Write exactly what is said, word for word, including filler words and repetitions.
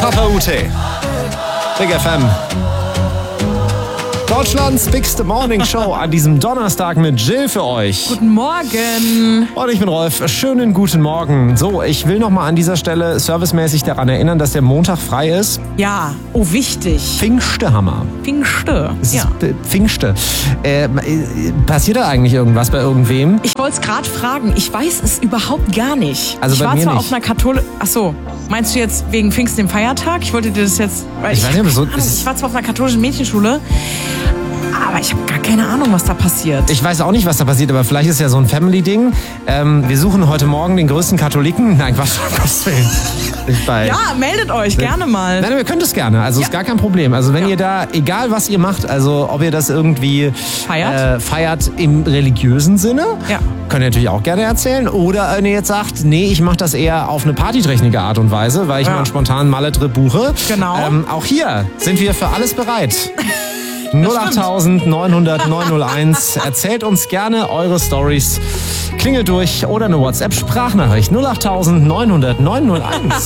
Papa U T. Big F M. Deutschlands Bigste Morning Show an diesem Donnerstag mit Jill für euch. Guten Morgen. Und ich bin Rolf. Schönen guten Morgen. So, ich will noch mal an dieser Stelle servicemäßig daran erinnern, dass der Montag frei ist. Ja, oh wichtig. Pfingstehammer. Pfingste. Es Ja. ist äh, Pfingste. Äh, passiert da eigentlich irgendwas bei irgendwem? Ich wollte es gerade fragen. Ich weiß es überhaupt gar nicht. Also ich bei war mir zwar nicht. auf einer Katholik... Ach so, meinst du jetzt wegen Pfingsten dem Feiertag? Ich wollte dir das jetzt... Weil Ich weiß nicht, aber so- keine Ahnung, es ist- ich war zwar auf einer katholischen Mädchenschule, aber ich habe gar keine Ahnung, was da passiert. Ich weiß auch nicht, was da passiert, aber vielleicht ist ja so ein Family-Ding. Ähm, wir suchen heute Morgen den größten Katholiken. Nein, Quatsch, um Gottes Willen. Ich bei- ja, meldet euch gerne mal. Nein, wir können das gerne. Also Ja. ist gar kein Problem. Also wenn Ja. ihr da, egal was ihr macht, also ob ihr das irgendwie Feiert? äh, feiert im religiösen Sinne, Ja. könnt ihr natürlich auch gerne erzählen. Oder wenn ihr jetzt sagt, nee, ich mache das eher auf eine partytechnische Art und Weise, weil ich Ja. mal einen spontanen Malle-Trip buche. Genau. Ähm, auch hier sind wir für alles bereit. null acht neunhundert neunhunderteins. Erzählt uns gerne eure Stories. Klingelt durch oder eine WhatsApp-Sprachnachricht null acht neunhundert neunhunderteins.